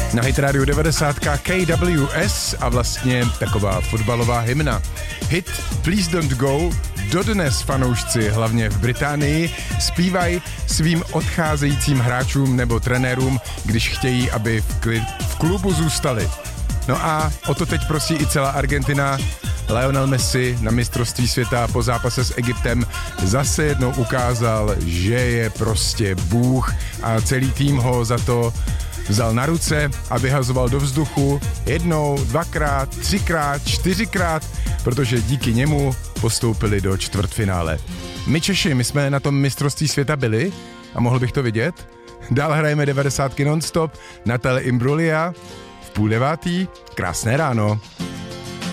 Na Hit Radio 90 KWS a vlastně taková fotbalová hymna. Hit Please Don't Go dodnes fanoušci, hlavně v Británii, zpívají svým odcházejícím hráčům nebo trenérům, když chtějí, aby v klubu zůstali. No a o to teď prosí i celá Argentina. Lionel Messi na mistrovství světa po zápase s Egyptem zase jednou ukázal, že je prostě bůh a celý tým ho za to vzal na ruce a vyhazoval do vzduchu jednou, dvakrát, třikrát, čtyřikrát, protože díky němu postoupili do čtvrtfinále. My Češi, my jsme na tom mistrovství světa byli a mohl bych to vidět. Dál hrajeme 90 non-stop, Natalie Imbruglia v 8:30. Krásné ráno.